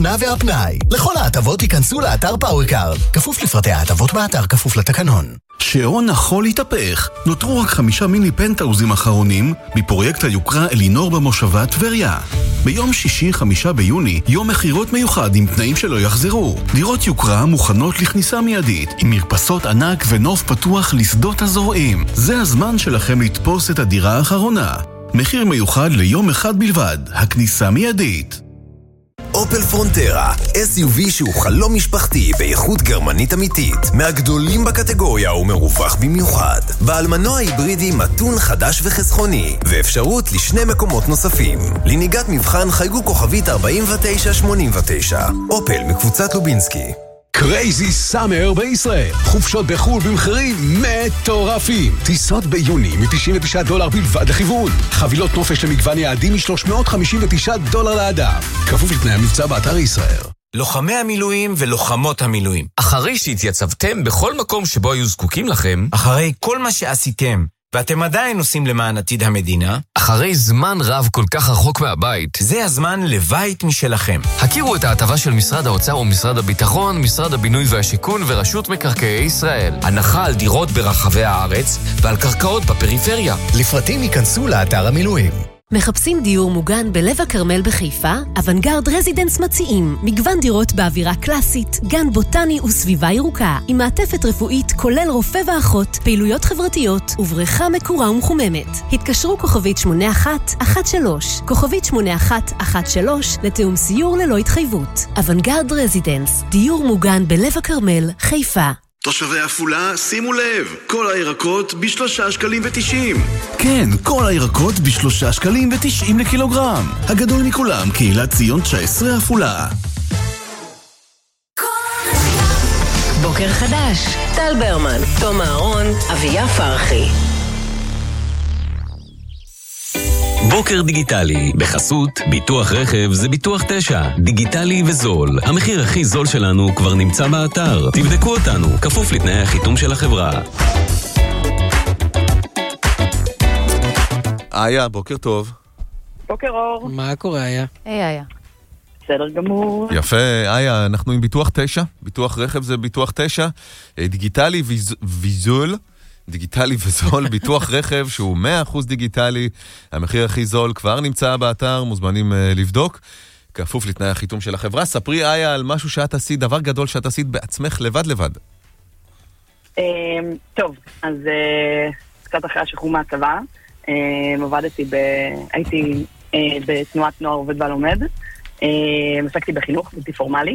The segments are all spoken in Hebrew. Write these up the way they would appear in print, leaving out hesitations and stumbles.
האופנה והפנאי. לכל ההטבות ייכנסו לאתר פאוורקארד. כפוף לפרטי ההטבות באתר, כפוף לתקנון. שעון החול התהפך. נותרו רק 5 מיני פנטאוזים אחרונים בפרויקט היוקרה אלינור במושבה טבריה. ביום שישי 5 ביוני, יום מחירות מיוחד עם תנאים שלא יחזרו. דירות יוקרה מוכנות לכניסה מיידית, עם מרפסות ענק ונוף פתוח לשדות הזורעים. זה הזמן שלכם לתפוס את הדירה האחרונה. מחיר מיוחד ליום אחד בלבד, הכניסה מיידית. אופל פרונטרה, SUV שהוא חלום משפחתי באיכות גרמנית אמיתית, מהגדולים בקטגוריה ומרווח במיוחד. בעל מנוע היברידי מתון חדש וחסכוני, ואפשרות לשני מקומות נוספים. לנהיגת מבחן חייגו כוכבית 4989. אופל מקבוצת לובינסקי. קרייזי סאמר בישראל. חופשות בחול במחירים מטורפים. טיסות ביוני $99 בלבד לכיוון. חבילות נופש למגוון יעדים $359 לאדם. כפוף לתנאי המבצע באתר ישראל. לוחמי המילואים ולוחמות המילואים. אחרי שהתייצבתם בכל מקום שבו היו זקוקים לכם, אחרי כל מה שעשיתם, ואתם עדיין עושים למען עתיד המדינה, אחרי זמן רב כל כך רחוק מהבית, זה הזמן לבית משלכם. הכירו את ההטבה של משרד האוצר ומשרד הביטחון, משרד הבינוי והשיכון ורשות מקרקעי ישראל. הנחה על דירות ברחבי הארץ ועל קרקעות בפריפריה. לפרטים ייכנסו לאתר המילואים. מחפשים דיור מוגן בלב הכרמל בחיפה? אוונגרד רזידנס מציעים מגוון דירות באווירה קלאסית, גן בוטני וסביבה ירוקה, עם מעטפת רפואית כולל רופא ואחות, פעילויות חברתיות ובריכה מקורה ומחוממת. התקשרו כוכבית 8113, כוכבית 8113 לתאום סיור ללא התחייבות. אוונגרד רזידנס, דיור מוגן בלב הכרמל, חיפה. תושבי עפולה, שימו לב, כל הירקות ב3.90. כן, כל הירקות ב3.90 לקילוגרם. הגדול מכולם, קהילת ציון 19 עפולה. בוקר חדש, טל ברמן, תום אהרון, אביה פרחי. בוקר דיגיטלי, בחסות ביטוח רכב זה ביטוח 9, דיגיטלי וזול. המחיר הכי זול שלנו כבר נמצא באתר. תבדקו אותנו, כפוף לתנאי החיתום של החברה. איה, בוקר טוב. בוקר אור. מה קורה, איה? היי, איה. בסדר גמור. יפה, איה, אנחנו עם ביטוח 9. ביטוח רכב זה ביטוח 9, דיגיטלי וזול. דיגיטלי וזול, ביטוח רכב שהוא 100% דיגיטלי, המחיר הכי זול כבר נמצא באתר, מוזמנים לבדוק, כפוף לתנאי החיתום של החברה. ספרי איה על משהו שאת עשית, דבר גדול שאת עשית בעצמך לבד. טוב, אז קצת אחרי השחרור מהצבא, הייתי בתנועת נוער עובד ולומד, עסקתי בחינוך בלתי פורמלי,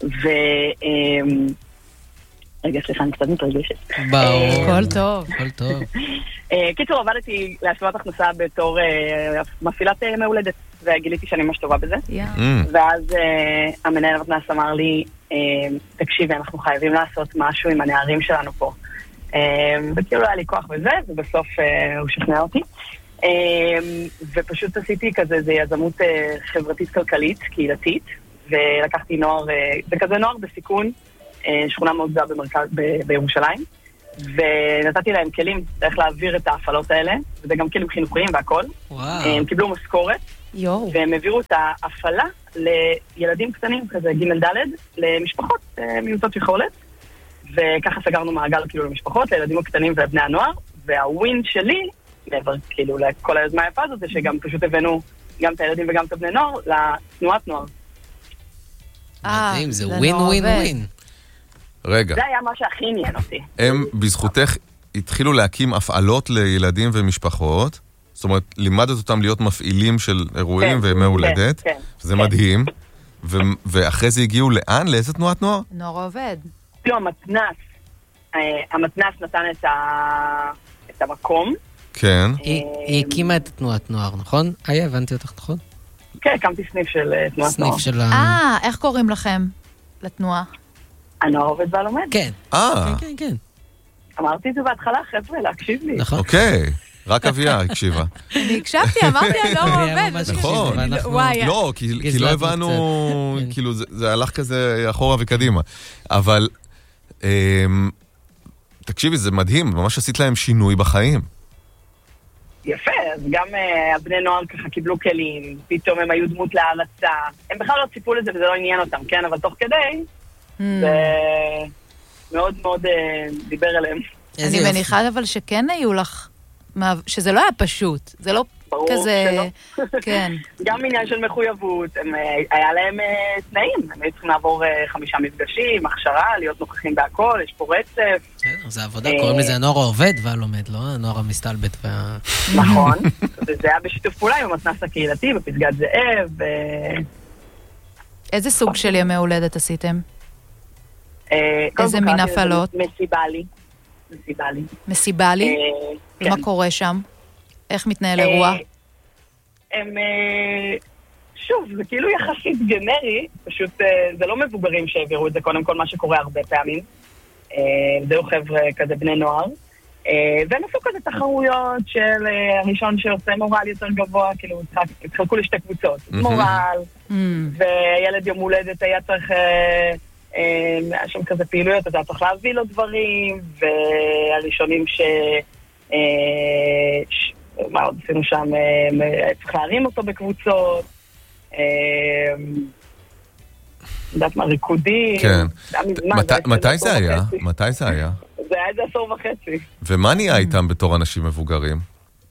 רגע, סליחה, אני קצת מתרגשת. ברור. כל טוב. כל טוב. קיצור, עבדתי להשלמת הכנסה בתור מפעילת מהולדת, וגיליתי שאני ממש טובה בזה. ואז המנהל מתנ"ס אמר לי, תקשיבי, אנחנו חייבים לעשות משהו עם הנערים שלנו פה. וכאילו היה לי כוח בזה, ובסוף הוא שכנע אותי. ופשוט עשיתי כזה, זה יזמות חברתית-כלכלית, קהילתית, ולקחתי נוער, זה כזה נוער בסיכון, שכונה מאוד גדולה בירושלים, ונתתי להם כלים איך להעביר את ההפעלות האלה, וזה גם כלים חינוכיים והכל. הם קיבלו משכורת, והם העבירו את ההפעלה לילדים קטנים, כזה ג' ד', למשפחות מיעוטות יכולת, וככה סגרנו מעגל כאילו למשפחות, לילדים הקטנים ולבני הנוער, והווין שלי, מעבר כאילו לכל היוזמה היפה הזאת, זה שגם פשוט הבאנו גם את הילדים וגם את הבני נוער לתנועת נוער. מדהים, זה ווין ווין ווין. רגע. זה היה מה שהכי עניין אותי. הם בזכותך התחילו להקים הפעלות לילדים ומשפחות, זאת אומרת, לימדת אותם להיות מפעילים של אירועים ומהולדת, זה מדהים, ואחרי זה הגיעו לאן? לאיזה תנועת נוער? נוער עובד. לא, המתנ"ס נתן את המקום. כן. היא הקימה את תנועת נוער, נכון? איה, הבנתי אותך, נכון? כן, הקמתי סניף של תנועת נוער. סניף של איך קוראים לכם לתנועה? הנוער עובד והלומד. כן. כן. אמרתי את זה בהתחלה, חבר'ה, להקשיב לי. נכון. אוקיי, רק אביה הקשיבה. אני הקשבתי, אמרתי, הנוער עובד. נכון. לא, כי לא הבנו, כאילו זה הלך כזה אחורה וקדימה. אבל, תקשיבי, זה מדהים, ממש עשית להם שינוי בחיים. יפה, אז גם הבני נוער ככה קיבלו כלים, פתאום הם היו דמות להערצה. הם בכלל לא ציפו לזה וזה לא עניין אותם, כן? אבל תוך כדי, זה מאוד מאוד דיבר אליהם. אני מניחה אבל שכן היו לך, שזה לא היה פשוט, זה לא כזה, כן. גם עניין של מחויבות, היה להם תנאים, הם היו צריכים לעבור 5 מפגשים, הכשרה, להיות נוכחים בהכל, יש פה רצף. זה עבודה, קוראים לזה הנוער העובד והלומד, לא הנוער המסתלבט וה... נכון, וזה היה בשיתוף פעולה עם המתנ"ס הקהילתי, בפסגת זאב. איזה סוג של ימי הולדת עשיתם? איזה מין הפעלות? מסיבלי? מה קורה שם? איך מתנהל אירוע? שוב, זה כאילו יחסית גנרי, פשוט זה לא מבוגרים שהעבירו את זה, קודם כל מה שקורה הרבה פעמים. זהו חבר'ה כזה בני נוער. והם עשו כזה תחרויות של הראשון שעושה מורל יותר גבוה, כאילו התחלקו לשתי קבוצות. מורל, וילד יום הולדת היה צריך... היה שם כזה פעילויות, אז היה צריך להביא לו דברים, והראשונים מה עוד עשינו שם, צריך להרים אותו בקבוצות, יודעת מה, ריקודים. כן. מתי זה היה? מתי זה היה? זה היה איזה 10.5. ומה נהיה איתם בתור אנשים מבוגרים?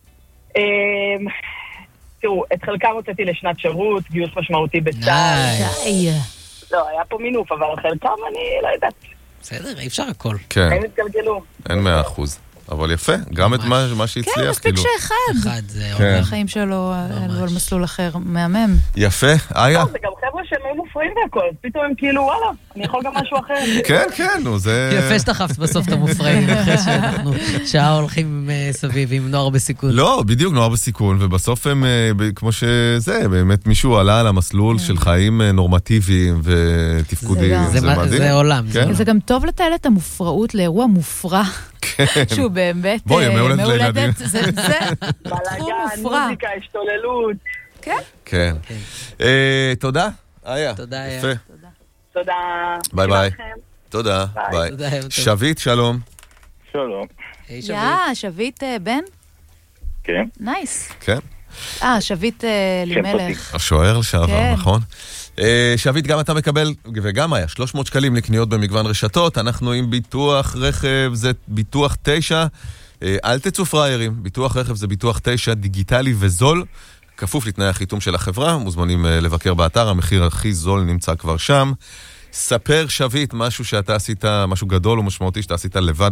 תראו, את חלקם הוצאתי לשנת שירות, גיוס משמעותי בצה"ל. לא, היה פה מינוף, אבל חלקם אני לא יודעת. בסדר, אי אפשר הכל. כן. הם התגלגלו. אין 100%. אבל יפה, גם את מה שהצליח. כן, מספיק שאחד. אחד, זה החיים שלו על מסלול אחר, מהמם. יפה, איה. זה גם חבר'ה שהם היו מופרעים והכל, פתאום הם כאילו, וואלה, אני יכול גם משהו אחר. כן, כן, נו, זה... יפה שתחפת בסוף את המופרעים, אחרי שאנחנו שעה הולכים סביב עם נוער בסיכון. לא, בדיוק, נוער בסיכון, ובסוף הם, כמו שזה, באמת מישהו עלה על המסלול של חיים נורמטיביים ותפקודיים. זה עולם. זה גם טוב לתאר את המופרעות לאירוע מופרע. שהוא באמת מהולדת, זה תחום מופרע. מוזיקה, השתוללות. כן? כן. תודה, איה. תודה, איה. יפה. תודה. ביי ביי. תודה, ביי. שביט, שלום. שלום. שביט בן? כן. נייס. כן. שביט לימלך. השוער לשעבר, נכון. שביט, גם אתה מקבל, וגם היה, 300 שקלים לקניות במגוון רשתות. אנחנו עם ביטוח רכב, זה ביטוח 9. אל תצאו פריירים, ביטוח רכב זה ביטוח 9, דיגיטלי וזול, כפוף לתנאי החיתום של החברה. מוזמנים לבקר באתר, המחיר הכי זול נמצא כבר שם. ספר, שביט, משהו שאתה עשית, משהו גדול ומשמעותי שאתה עשית לבד.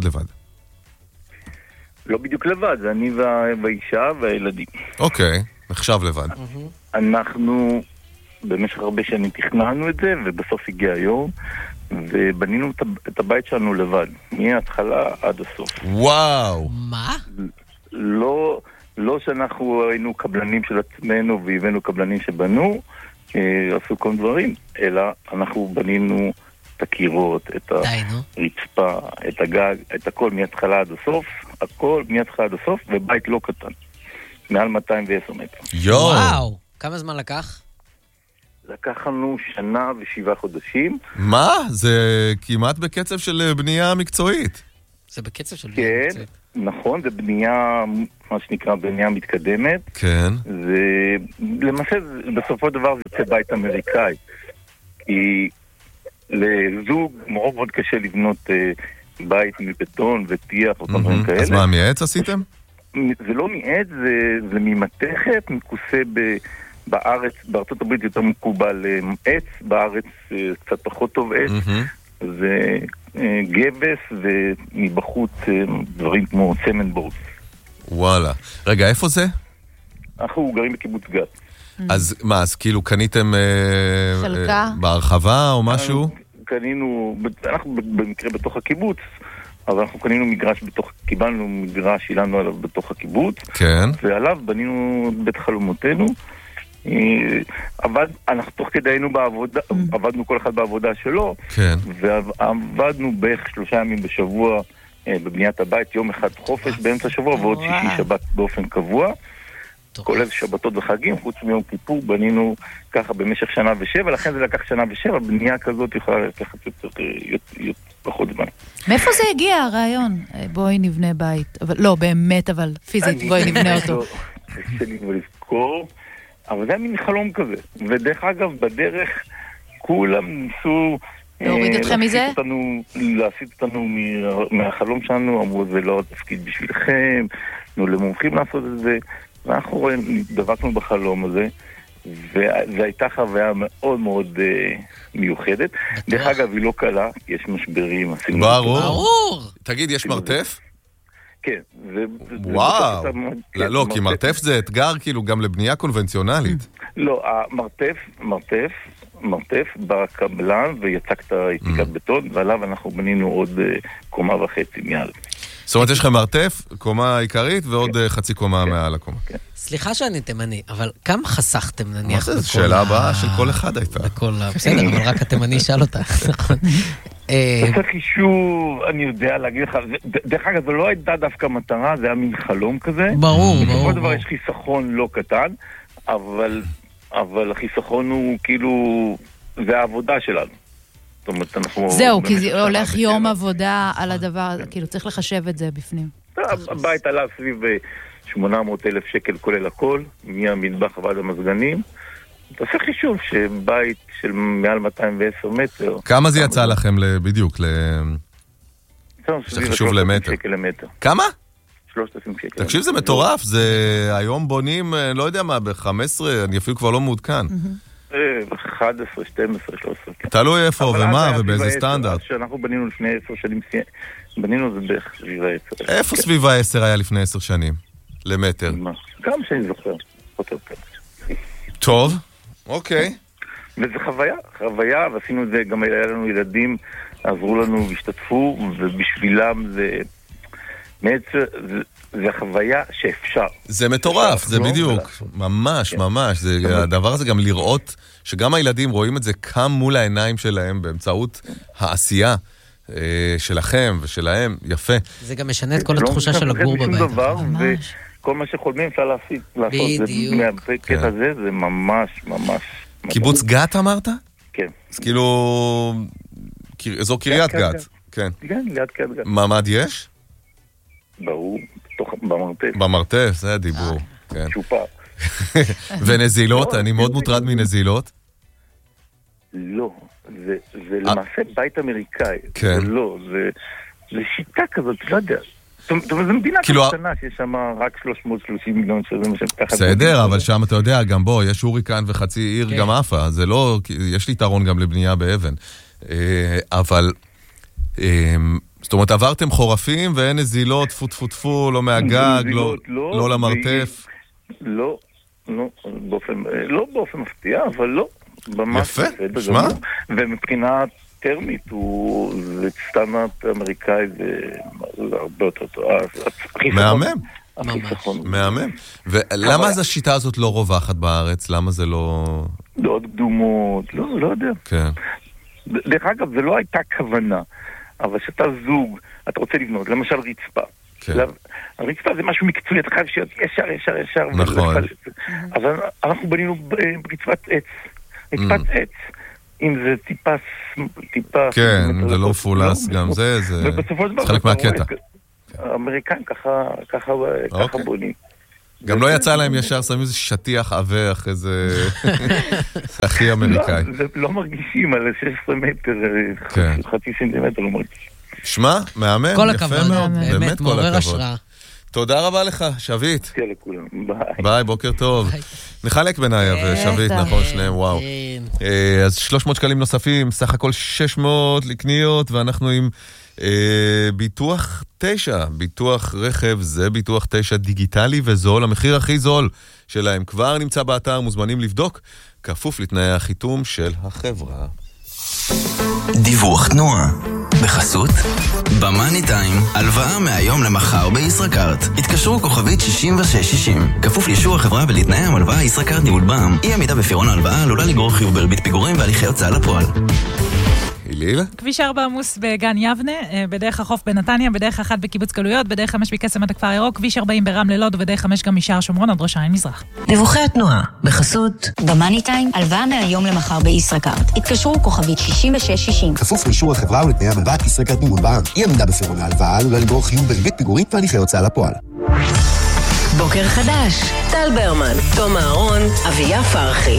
לא בדיוק לבד, זה אני והאישה והילדים. אוקיי, נחשב לבד. אנחנו במשך הרבה שנים תכננו את זה, ובסוף הגיע היום, ובנינו את הבית שלנו לבד, מההתחלה עד הסוף. וואו! מה? לא שאנחנו היינו קבלנים של עצמנו, והבאנו קבלנים שבנו, עשו כל דברים, אלא אנחנו בנינו את הקירות, את הרצפה, את הגג, את הכל מההתחלה עד הסוף, הכל מההתחלה עד הסוף, ובית לא קטן, מעל 210 מטר. וואו! כמה זמן לקח? לקח לנו 1 שנה ו7 חודשים. מה? זה כמעט בקצב של בנייה מקצועית. זה בקצב של בנייה מקצועית. כן, נכון, זה בנייה, מה שנקרא, בנייה מתקדמת. כן. למעשה, בסופו דבר זה יוצא בית אמריקאי. כי לזוג מאוד מאוד קשה לבנות בית מבטון וטיח או דברים כאלה. אז מה, מעץ עשיתם? זה לא מעץ, זה ממתכת, מכוסה בארץ, בארצות הברית יותר מקובל עץ, בארץ קצת פחות טוב עץ, זה גבס ומבחוץ דברים כמו צמנבורד. וואלה. רגע, איפה זה? אנחנו גרים בקיבוץ גת. אז מה, אז כאילו קניתם חלקה? בהרחבה או משהו? קנינו, אנחנו במקרה בתוך הקיבוץ, אבל אנחנו קנינו מגרש קיבלנו מגרש, שילמנו עליו בתוך הקיבוץ, כן. ועליו בנינו בית חלומותינו. אנחנו תוך כדי היינו בעבודה, עבדנו כל אחד בעבודה שלו, כן. ועבדנו בערך 3 ימים בשבוע בבניית הבית, יום אחד חופש באמצע השבוע, ועוד שישי שבת באופן קבוע, כולל שבתות וחגים, חוץ מיום כיפור, בנינו ככה במשך 1 ו7, לכן זה לקח 1 ו7, בנייה כזאת יכולה לקחת יותר פחות זמן. מאיפה זה הגיע הרעיון? בואי נבנה בית. לא, באמת, אבל פיזית, בואי נבנה אותו. קשה לי לזכור, אבל זה היה מין חלום כזה. ודרך אגב, בדרך כולם ניסו להוריד אתכם מזה? להסיט אותנו מהחלום שלנו, אמרו, זה לא התפקיד בשבילכם, נו למומחים לעשות את זה, ואנחנו דבקנו בחלום הזה, וזו הייתה חוויה מאוד מאוד מיוחדת. דרך אגב, היא לא קלה, יש משברים. ברור. תגיד, יש מרתף? כן. וואו. לא, כי מרתף זה אתגר כאילו גם לבנייה קונבנציונלית. לא, מרתף בקבלן ויצקת יציקת בטון, ועליו אנחנו בנינו עוד קומה וחצי מעל. זאת אומרת, יש לכם מרתף, קומה עיקרית ועוד חצי קומה מעל הקומה. סליחה שאני תימני, אבל כמה חסכתם נניח? מה זה? זו שאלה הבאה של כל אחד הייתה. בסדר, אבל רק התימני שאל אותה. זה חישוב, אני יודע להגיד לך, דרך אגב, זה לא הייתה דווקא מטרה, זה היה מין חלום כזה. ברור. בכל דבר יש חיסכון לא קטן, אבל החיסכון הוא כאילו, זה העבודה שלנו. זהו, כי זה הולך יום עבודה על הדבר, כאילו צריך לחשב את זה בפנים. הבית עלה סביב 800,000 שקל כולל הכל, מהמטבח ועד המזגנים. תעשה חישוב שבית של מעל 210 מטר. כמה זה יצא לכם בדיוק? זה חישוב למטר. כמה? 3,000 שקל. תקשיב, זה מטורף, זה היום בונים, לא יודע מה, ב-15, אני אפילו כבר לא מעודכן. 11, 12, 13. תלוי איפה ומה ובאיזה סטנדרט. שאנחנו בנינו לפני 10 שנים, בנינו זה בערך סביבה 10. איפה סביבה 10 היה לפני 10 שנים? למטר. גם שאני זוכר. טוב, אוקיי. וזה חוויה, ועשינו את זה, גם היה לנו ילדים, עזרו לנו והשתתפו, ובשבילם זה חוויה שאפשר. זה מטורף, זה בדיוק. ממש. הדבר הזה גם לראות, שגם הילדים רואים את זה קם מול העיניים שלהם, באמצעות העשייה שלכם ושלהם, יפה. זה גם משנה את כל התחושה של לגור בבית. כל מה שחולמים אפשר לעשות. בדיוק. מהקטע הזה זה ממש. קיבוץ גת אמרת? כן. אז כאילו, אזור קריית גת. כן, ליד קריית גת. מעמד יש? ברור, במרתף. במרתף, זה הדיבור. שופר. ונזילות, אני מאוד מוטרד מנזילות. לא, זה למעשה בית אמריקאי. כן. זה שיטה כזאת, לא יודע. זאת אומרת, זו מדינה קטנה שיש שם רק 330 מיליון שזה מה שככה... בסדר, אבל שם אתה יודע, גם בו, יש הוריקן וחצי עיר גם אפה, זה לא, יש לי יתרון גם לבנייה באבן. אבל, זאת אומרת, עברתם חורפים ואין נזילות, טפו, לא מהגג, לא למרתף. לא באופן מפתיע, אבל לא. יפה, שמע? ומבחינה טרמית, זה סטנדרט אמריקאי, זה הרבה יותר טוב. מהמם. ולמה אז השיטה הזאת לא רווחת בארץ? למה זה לא... דעות קדומות, לא יודע. כן. דרך אגב, זה לא הייתה כוונה, אבל שאתה זוג, אתה רוצה לבנות, למשל רצפה. הרצפה זה משהו מקצועי, אתה חייב להיות ישר. נכון. אז אנחנו בנינו ברצפת עץ. רצפת עץ. אם זה טיפה... כן, זה לא פולס, גם זה חלק מהקטע. האמריקאים ככה בונים. גם לא יצא להם ישר, שמים איזה שטיח עבה אחרי זה... הכי אמריקאי. לא מרגישים על 16 מטר, חצי סנטימטר לא מרגישים. שמע, מהמם, כל הכבוד, באמת מעורר השראה. תודה רבה לך, שביט. תהיה לכולם, ביי, בוקר טוב. נחלק בניה ושביט, נכון, שניהם, וואו. אז 300 שקלים נוספים, סך הכל 600 לקניות, ואנחנו עם ביטוח 9. ביטוח רכב זה ביטוח 9 דיגיטלי וזול. המחיר הכי זול שלהם כבר נמצא באתר, מוזמנים לבדוק, כפוף לתנאי החיתום של החברה. דיווח תנועה בחסות במאני טיים, הלוואה מהיום למחר בישראכרט. התקשרו כוכבית 6660, כפוף לאישור החברה ולתנאי המלוואה. ישראכרט ניהול בע"מ. אי עמידה בפירעון ההלוואה עלולה לגרור חיוב בריבית פיגורים והליכי הוצאה לפועל. היליל? כביש 4 עמוס בגן יבנה, בדרך החוף בנתניה, בדרך 1 בקיבוץ גלויות, בדרך 5 בקסם עד הכפר הירוק, כביש 40 ברמלה לוד, ובדרך 5 גם משער שומרון עד ראש העין מזרח. דיווחי התנועה בחסות במאני טיים, הלוואה מהיום למחר בישראכרט. התקשרו כוכבית 6660, כפוף לאישור החברה ולתנאי המלוואה. ישראכרט ניהול בע"מ. אי עמידה בפירעון ההלוואה עלולה לגרור חיוב בריבית פיגורים והליכי הוצאה לפועל. בוקר חדש, טל ברמן, תום אהרון, אביה פרחי.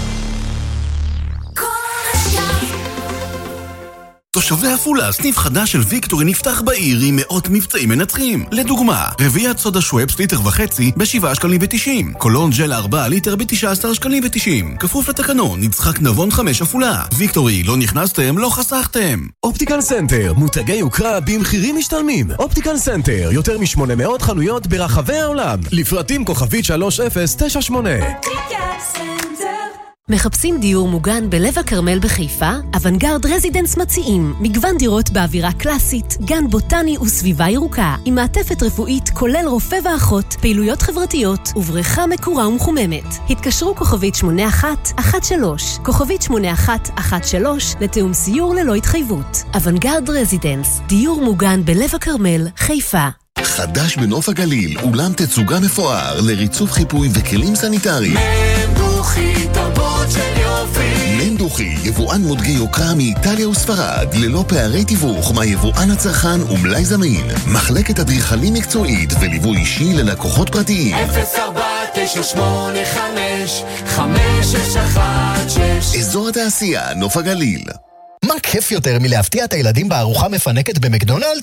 תושבי עפולה, סניף חדש של ויקטורי נפתח בעיר עם מאות מבצעים מנצחים. לדוגמה, רביעת סודה שוואפס ליטר וחצי ב7.90 שקלים. קולון ג'ל 4 ליטר ב19.90 שקלים. כפוף לתקנון, נצחק נבון 5 עפולה. ויקטורי, לא נכנסתם, לא חסכתם. אופטיקל סנטר, מותגי יוקרה במחירים משתלמים. אופטיקל סנטר, יותר מ-800 חנויות ברחבי העולם. לפרטים כוכבית 3098. מחפשים דיור מוגן בלב הכרמל בחיפה? אוונגרד רזידנס מציעים מגוון דירות באווירה קלאסית, גן בוטני וסביבה ירוקה, עם מעטפת רפואית כולל רופא ואחות, פעילויות חברתיות ובריכה מקורה ומחוממת. התקשרו כוכבית 8113, כוכבית 8113 לתאום סיור ללא התחייבות. אוונגרד רזידנס, דיור מוגן בלב הכרמל, חיפה. חדש בנוף הגליל, אולם תצוגה מפואר לריצוף חיפוי וכלים סניטריים. מנדוכי, תרבות של יופי. מנדוכי, יבואן מותגי יוקרה מאיטליה וספרד, ללא פערי תיווך מהיבואן הצרכן ומלאי זמין. מחלקת אדריכלים מקצועית וליווי אישי ללקוחות פרטיים. 0498556616. אזור התעשייה, נוף הגליל. מה כיף יותר מלהפתיע את הילדים בארוחה מפנקת במקדונלדס?